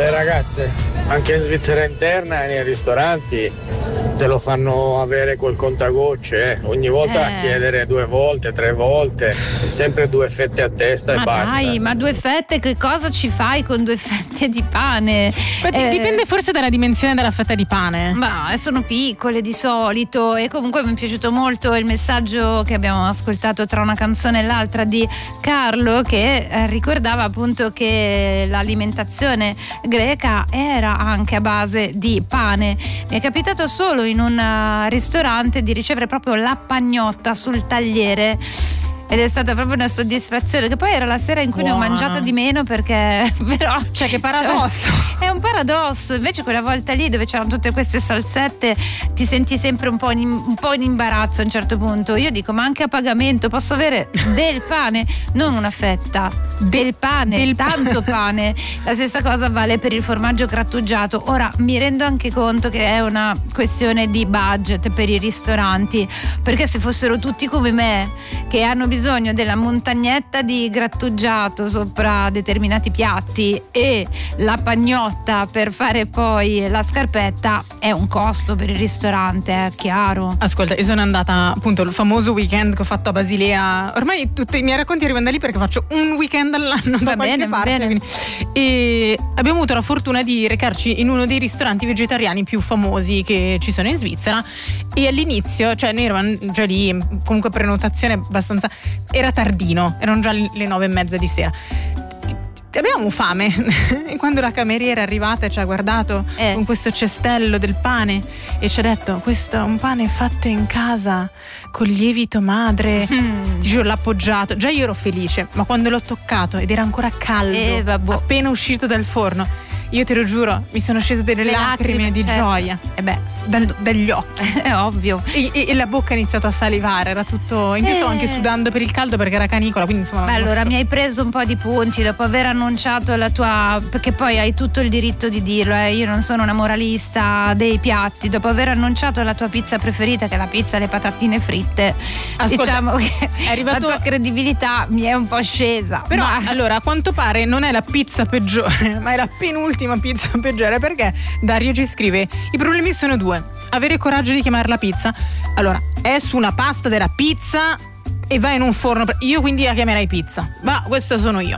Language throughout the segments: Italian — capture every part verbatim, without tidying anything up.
Beh ragazze, anche in Svizzera interna e nei ristoranti te lo fanno avere col contagocce, eh. ogni volta Eh. a chiedere due volte, tre volte, sempre due fette a testa Ma e basta. dai, ma due fette, che cosa ci fai con due fette di pane? Beh, Eh, dipende forse dalla dimensione della fetta di pane. Ma sono piccole di solito, e comunque mi è piaciuto molto il messaggio che abbiamo ascoltato tra una canzone e l'altra di Carlo, che eh, ricordava appunto che l'alimentazione greca era anche a base di pane. Mi è capitato solo in un uh, ristorante di ricevere proprio la pagnotta sul tagliere, ed è stata proprio una soddisfazione, che poi era la sera in cui ne ho Buona. mangiata di meno, perché però Cioè, che paradosso. è un paradosso. Invece quella volta lì, dove c'erano tutte queste salsette, ti senti sempre un po' in, un po' in imbarazzo a un certo punto. Io dico, ma anche a pagamento posso avere del pane, non una fetta, del pane, del tanto pane. La stessa cosa vale per il formaggio grattugiato. Ora mi rendo anche conto che è una questione di budget per i ristoranti, perché se fossero tutti come me, che hanno bisogno della montagnetta di grattugiato sopra determinati piatti e la pagnotta per fare poi la scarpetta, è un costo per il ristorante, è chiaro. Ascolta, io sono andata appunto il famoso weekend che ho fatto a Basilea. Ormai tutti i miei racconti arrivano da lì, perché faccio un weekend all'anno da Va qualche bene, va parte, bene. quindi- E abbiamo avuto la fortuna di recarci in uno dei ristoranti vegetariani più famosi che ci sono in Svizzera, e all'inizio, cioè noi eravamo già lì, comunque prenotazione abbastanza, era tardino, erano già le nove e mezza di sera. Abbiamo fame. E quando la cameriera è arrivata e ci ha guardato Eh. con questo cestello del pane e ci ha detto: questo è un pane fatto in casa con lievito madre, Mm. ti giuro, l'ha appoggiato. Già io ero felice, ma quando l'ho toccato ed era ancora caldo, Eh, vabbè. appena uscito dal forno, io te lo giuro, mi sono scese delle Le lacrime, di certo. gioia E beh, dal- dagli occhi. è ovvio. E, e- e la bocca ha iniziato a salivare, era tutto. In più Eh. stavo anche sudando per il caldo, perché era canicola, quindi insomma. Beh, non allora so. mi hai preso un po' di punti dopo aver annunciato la tua, perché poi hai tutto il diritto di dirlo, eh. Io non sono una moralista dei piatti. Dopo aver annunciato la tua pizza preferita, che è la pizza alle patatine fritte, Ascolta, diciamo che è arrivato- la tua credibilità mi è un po' scesa. Però ma- allora, a quanto pare non è la pizza peggiore, ma è la penultima pizza peggiore, perché Dario ci scrive: i problemi sono due: avere coraggio di chiamarla pizza. Allora, è su una pasta della pizza e va in un forno. Io quindi la chiamerei pizza. Va, questa sono io.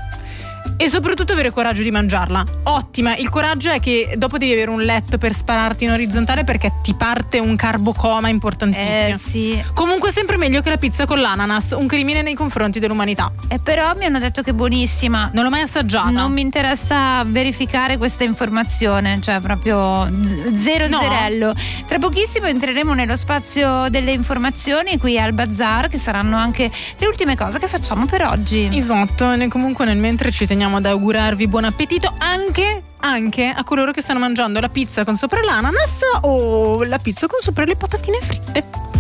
E soprattutto avere coraggio di mangiarla. Ottima, il coraggio è che dopo devi avere un letto per spararti in orizzontale, perché ti parte un carbocoma importantissimo. Eh sì. Comunque sempre meglio che la pizza con l'ananas, un crimine nei confronti dell'umanità. E però mi hanno detto che è buonissima. Non l'ho mai assaggiata. Non mi interessa verificare questa informazione, cioè proprio z- zero No. zerello. Tra pochissimo entreremo nello spazio delle informazioni qui al Bazar, che saranno anche le ultime cose che facciamo per oggi. Esatto, e comunque nel mentre ci teniamo ad augurarvi buon appetito anche, anche a coloro che stanno mangiando la pizza con sopra l'ananas o la pizza con sopra le patatine fritte.